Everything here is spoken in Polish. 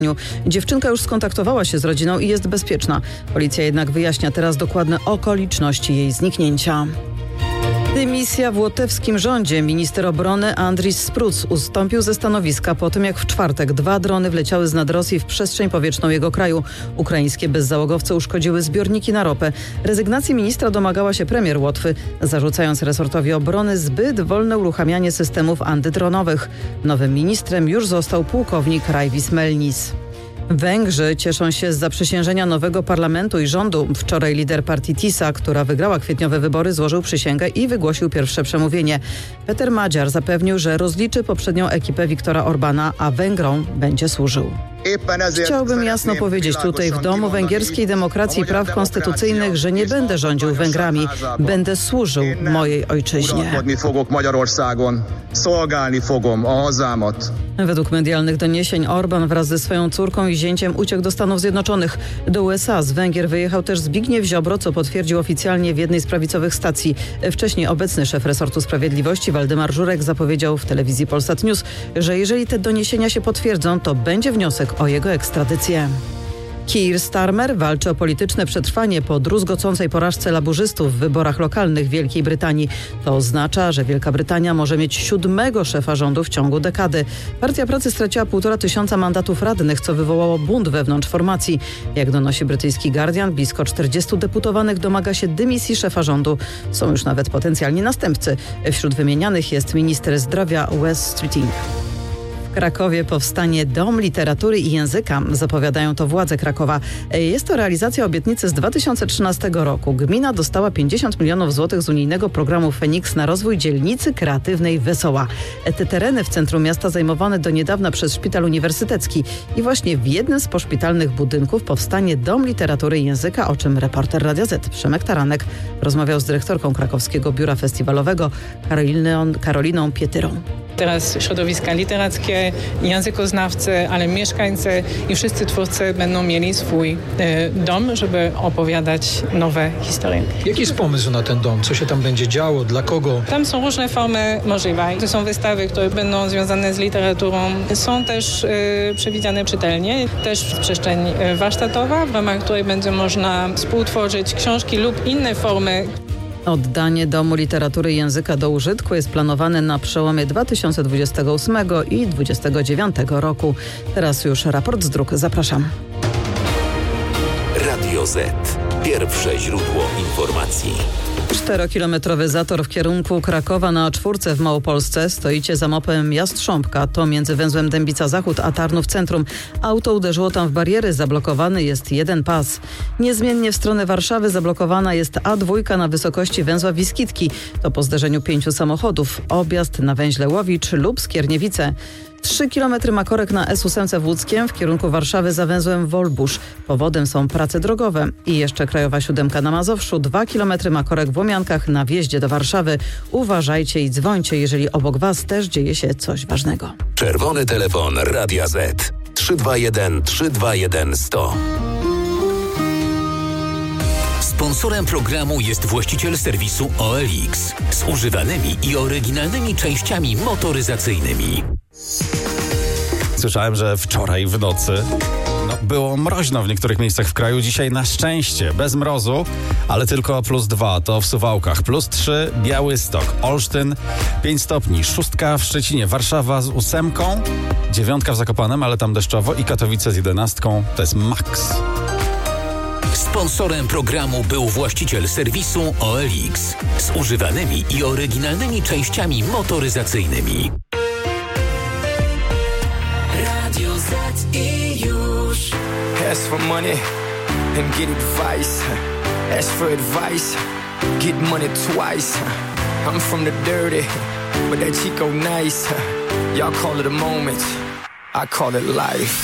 Dziewczynka już skontaktowała się z rodziną i jest bezpieczna. Policja jednak wyjaśnia teraz dokładne okoliczności jej zniknięcia. Dymisja w łotewskim rządzie. Minister obrony Andris Spruc ustąpił ze stanowiska po tym, jak w czwartek 2 drony wleciały z nad Rosji w przestrzeń powietrzną jego kraju. Ukraińskie bezzałogowce uszkodziły zbiorniki na ropę. Rezygnacji ministra domagała się premier Łotwy, zarzucając resortowi obrony zbyt wolne uruchamianie systemów antydronowych. Nowym ministrem już został pułkownik Raivis Melnis. Węgrzy cieszą się z zaprzysiężenia nowego parlamentu i rządu. Wczoraj lider partii TISA, która wygrała kwietniowe wybory, złożył przysięgę i wygłosił pierwsze przemówienie. Peter Magyar zapewnił, że rozliczy poprzednią ekipę Viktora Orbana, a Węgrom będzie służył. Chciałbym jasno powiedzieć tutaj w Domu Węgierskiej Demokracji i Praw Konstytucyjnych, że nie będę rządził Węgrami. Będę służył mojej ojczyźnie. Według medialnych doniesień Orban wraz ze swoją córką i zięciem uciekł do Stanów Zjednoczonych. Do USA z Węgier wyjechał też Zbigniew Ziobro, co potwierdził oficjalnie w jednej z prawicowych stacji. Wcześniej obecny szef resortu sprawiedliwości Waldemar Żurek zapowiedział w telewizji Polsat News, że jeżeli te doniesienia się potwierdzą, to będzie wniosek o jego ekstradycję. Keir Starmer walczy o polityczne przetrwanie po druzgocącej porażce laburzystów w wyborach lokalnych w Wielkiej Brytanii. To oznacza, że Wielka Brytania może mieć 7. szefa rządu w ciągu dekady. Partia Pracy straciła 1500 mandatów radnych, co wywołało bunt wewnątrz formacji. Jak donosi brytyjski Guardian, blisko 40 deputowanych domaga się dymisji szefa rządu. Są już nawet potencjalni następcy. Wśród wymienianych jest minister zdrowia Wes Streeting. W Krakowie powstanie Dom Literatury i Języka, zapowiadają to władze Krakowa. Jest to realizacja obietnicy z 2013 roku. Gmina dostała 50 milionów złotych z unijnego programu Feniks na rozwój dzielnicy kreatywnej Wesoła. Te tereny w centrum miasta zajmowane do niedawna przez Szpital Uniwersytecki. I właśnie w jednym z poszpitalnych budynków powstanie Dom Literatury i Języka, o czym reporter Radia Z Przemek Taranek rozmawiał z dyrektorką krakowskiego biura festiwalowego Karoliną Pietyrą. Teraz środowiska literackie, językoznawcy, ale mieszkańcy i wszyscy twórcy będą mieli swój dom, żeby opowiadać nowe historie. Jaki jest pomysł na ten dom? Co się tam będzie działo? Dla kogo? Tam są różne formy możliwe. To są wystawy, które będą związane z literaturą. Są też przewidziane czytelnie, też przestrzeń warsztatowa, w ramach której będzie można współtworzyć książki lub inne formy. Oddanie Domu Literatury i Języka do użytku jest planowane na przełomie 2028 i 2029 roku. Teraz już raport z dróg. Zapraszam. Radio Z. Pierwsze źródło informacji. 4-kilometrowy zator w kierunku Krakowa na A4 w Małopolsce. Stoicie za mopem Jastrząbka. To między węzłem Dębica Zachód a Tarnów Centrum. Auto uderzyło tam w bariery. Zablokowany jest jeden pas. Niezmiennie w stronę Warszawy zablokowana jest A2 na wysokości węzła Wiskitki. To po zderzeniu 5 samochodów. Objazd na węźle Łowicz lub Skierniewice. 3 km ma korek na S8 w Łódzkiem w kierunku Warszawy za węzłem Wolbusz. Powodem są prace drogowe. I jeszcze Krajowa 7 na Mazowszu. 2 km ma korek w Łomiankach na wjeździe do Warszawy. Uważajcie i dzwońcie, jeżeli obok Was też dzieje się coś ważnego. Czerwony telefon Radia Z. 321 321 100. Sponsorem programu jest właściciel serwisu OLX z używanymi i oryginalnymi częściami motoryzacyjnymi. Słyszałem, że wczoraj w nocy było mroźno w niektórych miejscach w kraju. Dzisiaj na szczęście bez mrozu, ale tylko +2 to w Suwałkach, +3 Białystok, Olsztyn 5 stopni, 6 w Szczecinie, Warszawa z 8, 9 w Zakopanem, ale tam deszczowo i Katowice z 11 to jest maks. Sponsorem programu był właściciel serwisu OLX z używanymi i oryginalnymi częściami motoryzacyjnymi. Radio Z i już. Ask for money and get advice. Ask for advice, get money twice. I'm from the dirty, but that Chico nice. Y'all call it a moment, I call it life.